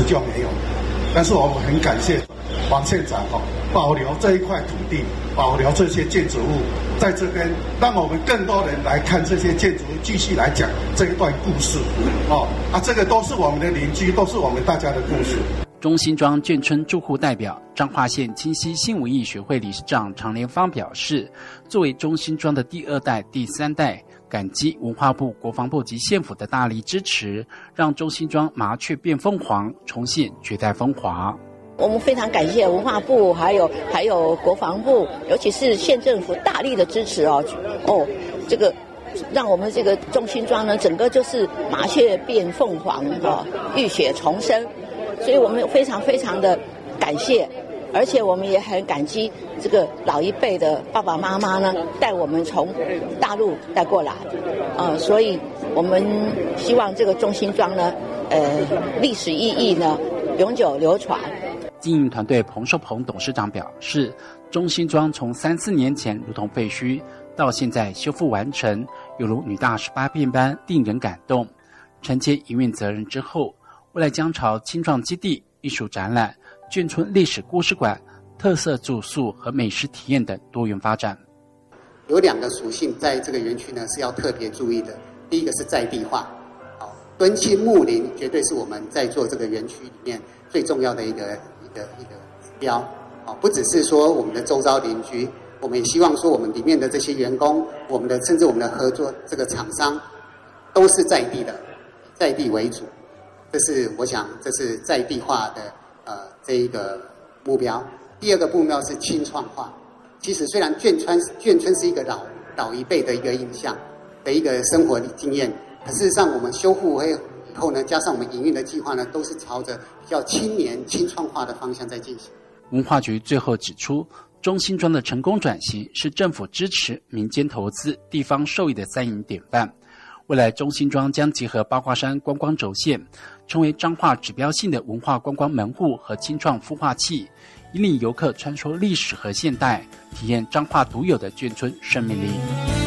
就没有。但是我们很感谢王县长保留这一块土地，保留这些建筑物在这边，让我们更多人来看这些建筑物，继续来讲这一段故事。这个都是我们的邻居，都是我们大家的故事。 中新庄眷村住户代表彰化县清溪新文艺学会理事长常连芳表示，作为中新庄的第2代、第3代，感激文化部、国防部及县府的大力支持，让中新庄麻雀变凤凰，重现绝代风华。 我们非常感谢文化部，还有国防部，尤其是县政府大力的支持这个让我们这个中新庄呢，整个就是麻雀变凤凰浴血重生。所以我们非常非常的感谢，而且我们也很感激这个老一辈的爸爸妈妈呢，带我们从大陆带过来，所以我们希望这个中新庄呢，历史意义呢永久流传。 经营团队彭寿鹏董事长表示，中新庄从3-4年前如同废墟，到现在修复完成，犹如女大18变般，令人感动。承接营运责任之后，未来将朝青创基地、艺术展览、眷村历史故事馆、特色住宿和美食体验等多元发展。 有2个属性在这个园区呢是要特别注意的。第一个是在地化，敦亲睦邻绝对是我们在做这个园区里面最重要的一个指标。不只是说我们的周遭邻居，我们也希望说我们里面的这些员工，甚至我们的合作这个厂商都是在地的，在地为主。我想这是在地化的这一个目标。第2个目标是青创化。其实虽然眷村是一个老一辈的一个印象的一个生活经验，可事实上我们修复以后呢，加上我们营运的计划呢，都是朝着比较青年青创化的方向在进行。 文化局最后指出，中新庄的成功转型是政府支持、民间投资、地方受益的3赢典范。未来中新庄将结合八卦山观光轴线，成为彰化指标性的文化观光门户和青创孵化器，引领游客穿梭历史和现代，体验彰化独有的眷村生命力。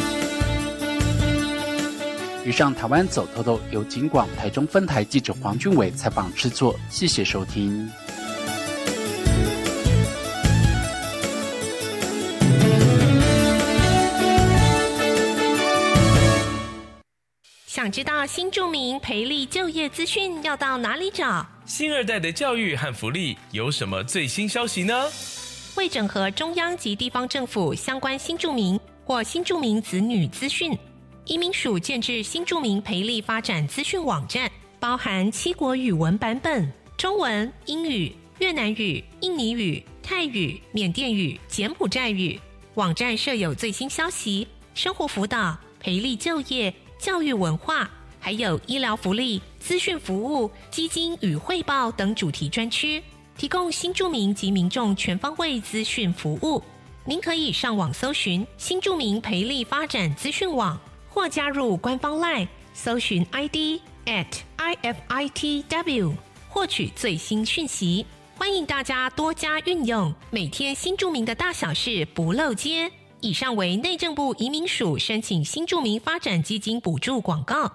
以上台湾走透透由警广台中分台记者黄俊伟采访制作，谢谢收听。 想知道新住民培力就业资讯要到哪里找？ 新2代的教育和福利有什么最新消息呢？ 为整合中央及地方政府相关新住民或新住民子女资讯，移民署建置新住民培力发展资讯网站，包含7国语文版本，中文、英语、越南语、印尼语、泰语、缅甸语、柬埔寨语。网站设有最新消息、生活辅导、培力就业、教育文化，还有医疗福利、资讯服务、基金与汇报等主题专区，提供新住民及民众全方位资讯服务。您可以上网搜寻新住民培力发展资讯网，或加入官方 LINE 搜寻 ID @IFITW 获取最新讯息。欢迎大家多加运用，每天新住民的大小事不漏接。以上为内政部移民署申请新住民发展基金补助广告。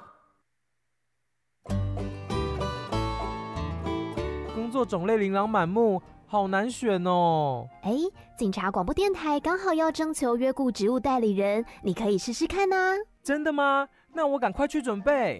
工作种类琳琅满目，好难选哦。 警察广播电台刚好要征求约雇职务代理人，你可以试试看啊。 真的吗？那我赶快去准备。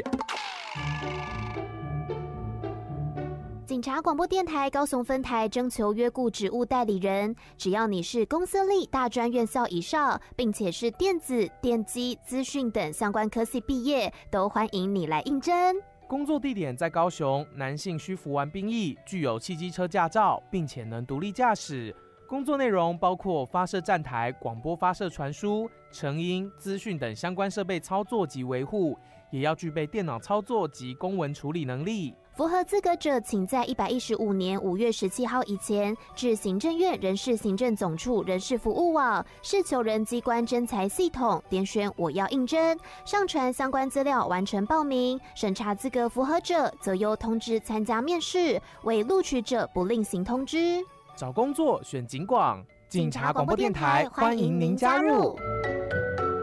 警察广播电台高雄分台征求约雇职务代理人，只要你是公司立大专院校以上，并且是电子、电机、资讯等相关科系毕业，都欢迎你来应征。 工作地点在高雄，男性需服完兵役，具有汽机车驾照，并且能独立驾驶。工作内容包括发射站台、广播发射传输、成音、资讯等相关设备操作及维护，也要具备电脑操作及公文处理能力。 符合资格者，请在115年5月17号以前至行政院人事行政总处人事服务网事求人机关征才系统点选我要应征，上传相关资料完成报名，审查资格符合者则由通知参加面试，未录取者不另行通知。 找工作选警广，警察广播电台欢迎您加入。